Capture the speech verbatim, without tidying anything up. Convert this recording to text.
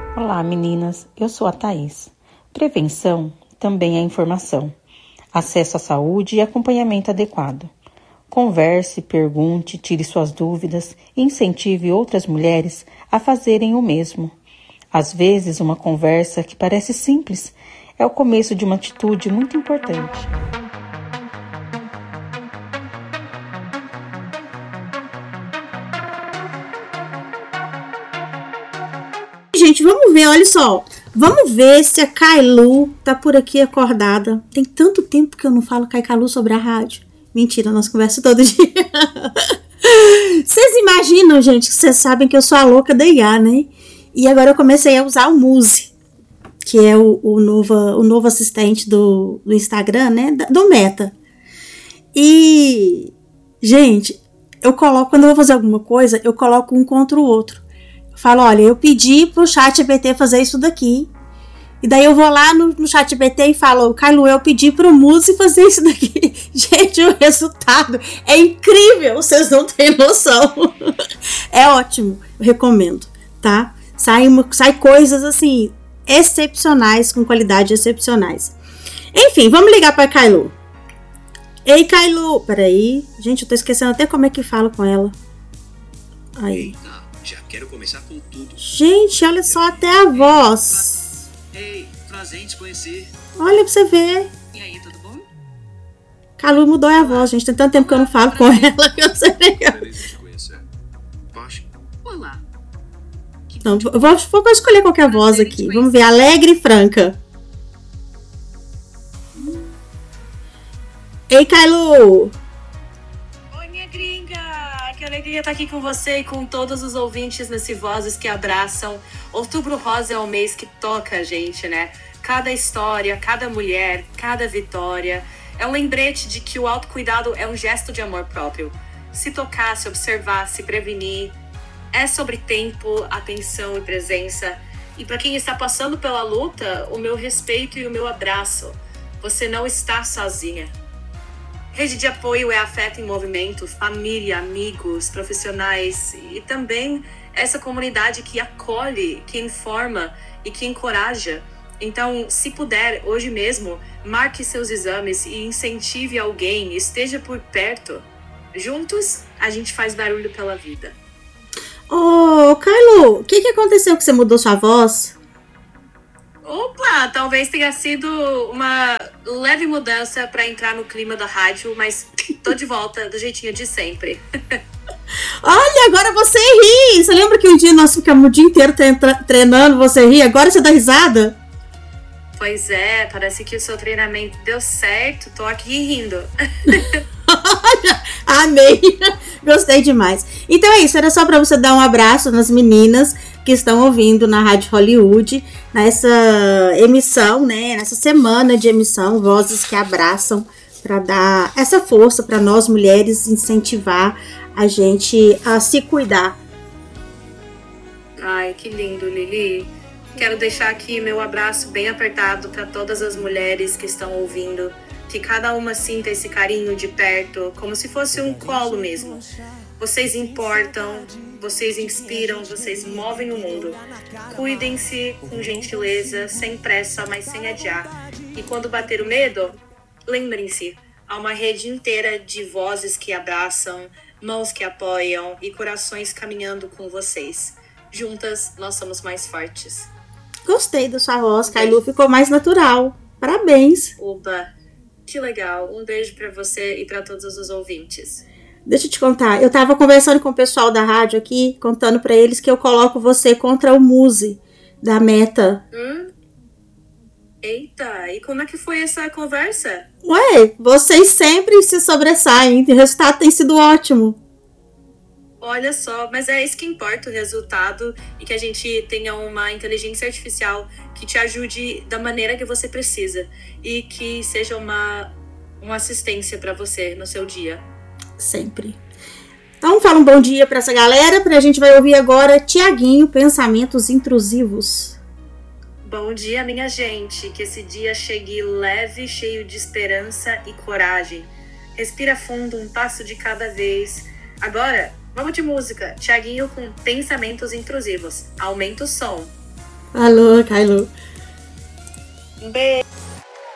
Olá, meninas. Eu sou a Thaís. Prevenção também é informação. Acesso à saúde e acompanhamento adequado. Converse, pergunte, tire suas dúvidas e incentive outras mulheres a fazerem o mesmo. Às vezes, uma conversa que parece simples é o começo de uma atitude muito importante. Gente, vamos ver, olha só. Vamos ver se a Kailu tá por aqui acordada. Tem tanto tempo que eu não falo com a Kailu sobre a rádio. Mentira, nós conversamos todo dia. Vocês imaginam, gente, que vocês sabem que eu sou a louca da I A, né? E agora eu comecei a usar o Muse, que é o, o, novo, o novo assistente do, do Instagram, né? Do Meta. E, gente, eu coloco, quando eu vou fazer alguma coisa, eu coloco um contra o outro. Falo, olha, eu pedi pro ChatGPT fazer isso daqui. E daí eu vou lá no, no ChatGPT e falo, Kailu, eu pedi pro Muse fazer isso daqui. Gente, o resultado é incrível, vocês não têm noção. É ótimo, eu recomendo, tá? Sai, sai coisas, assim, excepcionais, com qualidade excepcionais. Enfim, vamos ligar pra Kailu. Ei, Kailu, peraí. Gente, eu tô esquecendo até como é que falo com ela. Aí. Já quero começar com tudo. Gente, olha só, até a voz. Ei, prazer em te conhecer. Olha pra você ver. E aí, tudo bom? Kailu mudou a voz, gente. Tem tanto tempo que eu não falo com ela que eu sei legal. Beleza de te conhecer. Poxa. Olá. Não, eu vou, vou escolher qualquer voz aqui. Vamos ver, alegre e franca. Ei, Kailu. Oi, minha gringa. Que alegria estar aqui com você e com todos os ouvintes nesse Vozes que Abraçam. Outubro Rosa é o mês que toca a gente, né? Cada história, cada mulher, cada vitória. É um lembrete de que o autocuidado é um gesto de amor próprio. Se tocar, se observar, se prevenir. É sobre tempo, atenção e presença. E para quem está passando pela luta, o meu respeito e o meu abraço. Você não está sozinha. Rede de apoio é afeto em movimento, família, amigos, profissionais e também essa comunidade que acolhe, que informa e que encoraja. Então, se puder, hoje mesmo, marque seus exames e incentive alguém, esteja por perto. Juntos, a gente faz barulho pela vida. Ô, Kailu, o que, que aconteceu que você mudou sua voz? Opa, talvez tenha sido uma leve mudança para entrar no clima da rádio, mas tô de volta do jeitinho de sempre. Olha, agora você ri! Você lembra que um dia nós ficamos o dia inteiro treinando, você ri, agora você dá risada? Pois é, parece que o seu treinamento deu certo, tô aqui rindo. Amei, gostei demais. Então é isso, era só para você dar um abraço nas meninas que estão ouvindo na Rádio Hollywood, nessa emissão, né, nessa semana de emissão, Vozes que Abraçam, para dar essa força para nós mulheres, incentivar a gente a se cuidar. Ai, que lindo, Lili. Quero deixar aqui meu abraço bem apertado para todas as mulheres que estão ouvindo, que cada uma sinta esse carinho de perto, como se fosse um colo mesmo. Vocês importam, vocês inspiram, vocês movem o mundo. Cuidem-se com gentileza, sem pressa, mas sem adiar. E quando bater o medo, lembrem-se, há uma rede inteira de vozes que abraçam, mãos que apoiam e corações caminhando com vocês. Juntas, nós somos mais fortes. Gostei da sua voz, Kailu, ficou mais natural. Parabéns. Oba, que legal. Um beijo pra você e pra todos os ouvintes. Deixa eu te contar, eu tava conversando com o pessoal da rádio aqui, contando pra eles que eu coloco você contra o Muse da Meta. Hum? Eita, e como é que foi essa conversa? Ué, vocês sempre se sobressaem, o resultado tem sido ótimo. Olha só, mas é isso que importa, o resultado, e que a gente tenha uma inteligência artificial que te ajude da maneira que você precisa e que seja uma, uma assistência pra você no seu dia. Sempre. Então fala um bom dia pra essa galera, pra gente vai ouvir agora Tiaguinho, Pensamentos Intrusivos. Bom dia, minha gente, que esse dia chegue leve, cheio de esperança e coragem. Respira fundo, um passo de cada vez. Agora, vamos de música. Tiaguinho com Pensamentos Intrusivos. Aumenta o som. Alô, Kailu. Um beijo.